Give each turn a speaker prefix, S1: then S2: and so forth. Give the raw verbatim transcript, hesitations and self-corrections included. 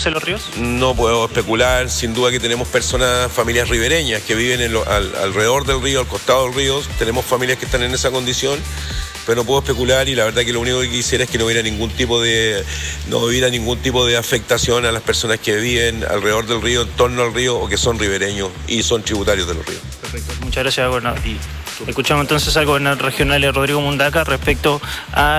S1: cauce de los ríos?
S2: No puedo especular, sin duda que tenemos personas, familias ribereñas que viven en lo, al, alrededor del río, al costado del río, tenemos familias que están en esa condición, pero no puedo especular, y la verdad que lo único que quisiera es que no hubiera ningún tipo de no hubiera ningún tipo de afectación a las personas que viven alrededor del río, en torno al río, o que son ribereños y son tributarios de los ríos.
S1: Perfecto, muchas gracias, gobernador. Y escuchamos entonces al gobernador regional Rodrigo Mundaca respecto a